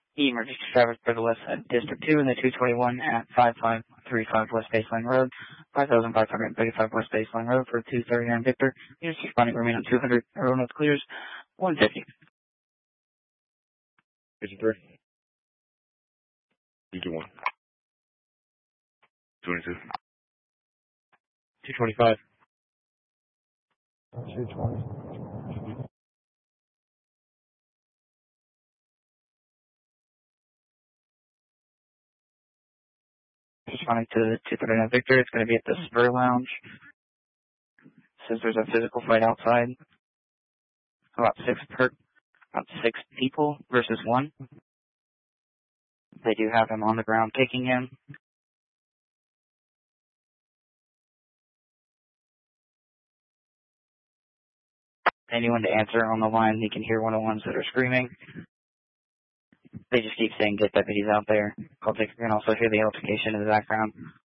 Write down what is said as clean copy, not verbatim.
Emergency service for the West Side District 2 in the 221 at 5535 West Baseline Road, 5535 West Baseline Road for 239 Victor. Units responding remain on 200. Everyone with clears. 150. Station 3. 221. 22. 225. 220. Responding to the 239 Victor, it's going to be at the Spur Lounge. Says there's a physical fight outside. About six people versus one. They do have him on the ground kicking him. Anyone to answer on the line, he can hear one of the ones that are screaming. They just keep saying, get deputies out there. You can also hear the altercation in the background.